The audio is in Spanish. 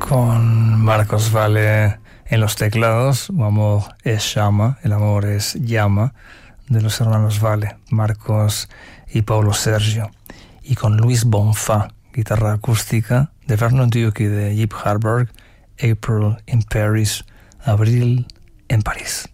con Marcos Valle en los teclados. Amor es llama, el amor es llama, de los hermanos Valle, Marcos y Paulo Sergio. Y con Luis Bonfa, guitarra acústica, de Vernon Duke y de Yip Harburg, April in Paris, Abril en París.